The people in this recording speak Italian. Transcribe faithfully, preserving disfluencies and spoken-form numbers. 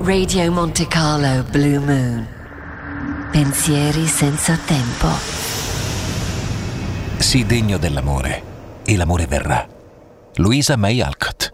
Radio Monte Carlo Blue Moon. Pensieri senza tempo. Sii degno dell'amore e l'amore verrà. Louisa May Alcott.